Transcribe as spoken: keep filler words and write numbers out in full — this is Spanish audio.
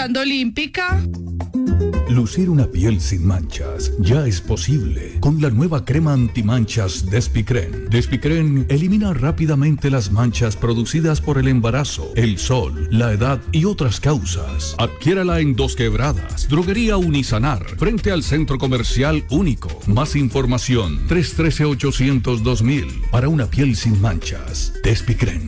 escuchando Olímpica. Lucir una piel sin manchas ya es posible con la nueva crema antimanchas Despicren. Despicren elimina rápidamente las manchas producidas por el embarazo, el sol, la edad y otras causas. Adquiérala en Dos Quebradas, Droguería Unisanar, frente al Centro Comercial Único. Más información, tres uno tres, ochocientos dos mil. Para una piel sin manchas, Despicren.